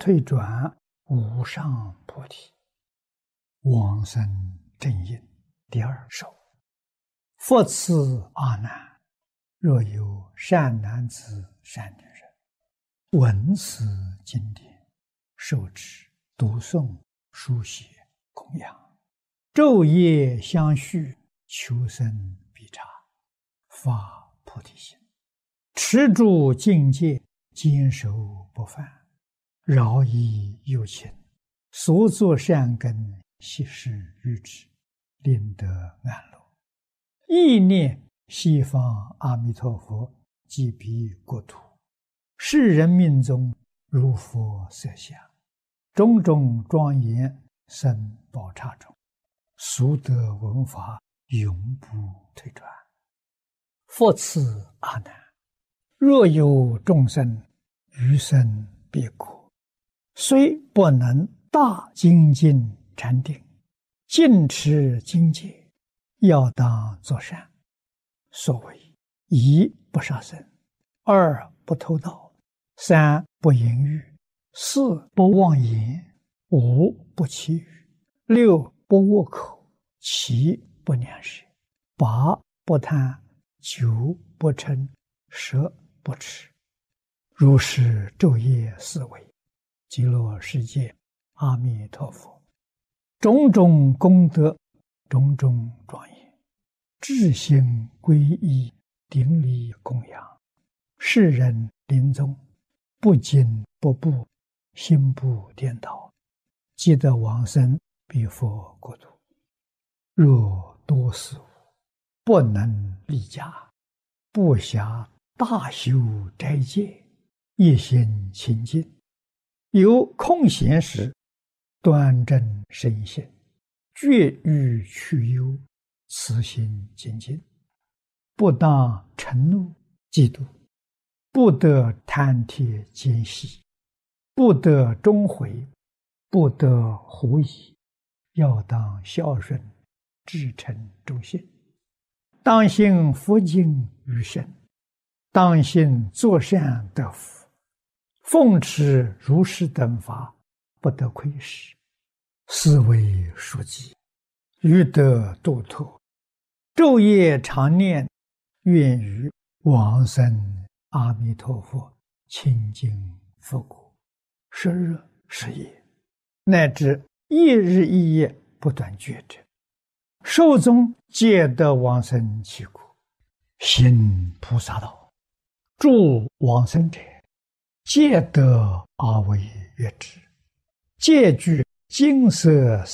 退转无上菩提。往生正因第二首。复次阿难，若有善男子、善女人，闻此经典，受持、读诵、书写、供养，昼夜相续，求生必察，发菩提心，持住境界，坚守不犯，饶益有情，所作善根，悉施于之，令得安乐。意念西方阿弥陀佛即彼国土，世人命中如佛色相，种种庄严生宝刹中，速得闻法，永不退转。复次阿难，若有众生余生彼国，虽不能大精进禅定，尽持经戒，要当作善。所谓一不杀生，二不偷盗，三不淫欲，四不妄言，五不绮语，六不恶口，七不两舌，八不贪，九不嗔，十不痴。如是昼夜思维，极乐世界阿弥陀佛种种功德，种种庄严，至心皈依，顶礼供养，世人临终不惊不怖，心不颠倒，即得往生彼佛国土。若多事物，不能立家，不暇大修斋戒，一心清净，有空闲时，端正身心，绝欲去忧，慈心精进，不当嗔怒嫉妒，不得贪帖奸细，不得终悔，不得狐疑，要当孝顺，至诚忠信，当信佛经于身，当信作善得福，奉持如是等法，不得亏失，是为书记，欲得度脱，昼夜常念，愿于往生阿弥陀佛清净佛国，10日10夜，乃至一日一夜不断觉者，寿终皆得往生其国，行菩萨道，助往生者，皆得阿惟越致，皆具金色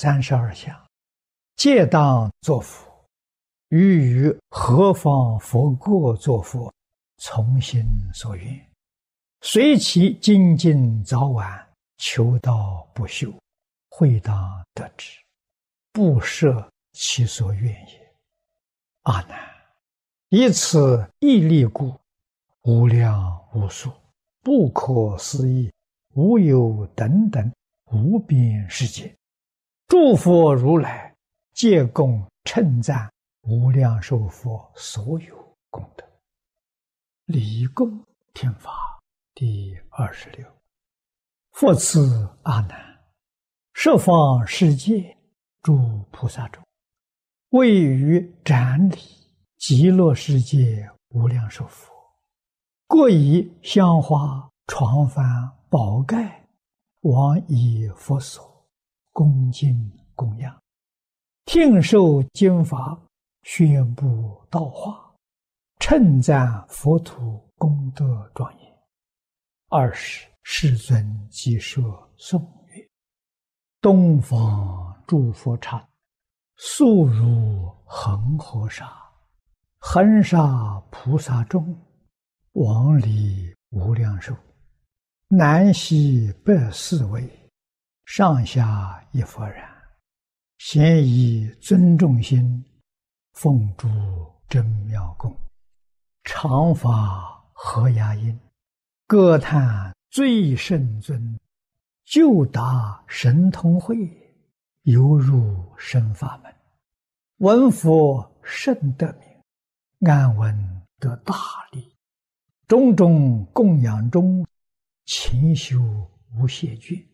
32相，皆当作佛。于何方佛国作佛，从心所愿，随其精进早晚，求道不休，会当得之，不设其所愿也。阿难，以此一力故，无量无数，不可思议，无有等等无边世界，诸佛如来皆共称赞无量寿佛所有功德。礼供听法第26。复次阿难，十方世界诸菩萨中，位于展礼极乐世界无量寿佛，各以香花、床幡、宝盖往以佛所，恭敬供养，听受经法，宣布道化，称赞佛土功德庄严。20世尊即说颂曰：东方诸佛刹，速如恒河沙，恒沙菩萨众，往礼无量寿，南西北四位，上下一佛然，咸以尊重心，奉诸真妙供，常发和雅音，歌叹最圣尊，就达神通会，犹入深法门，闻佛甚得名，安闻得大利，种种供养中，勤修无谢绝。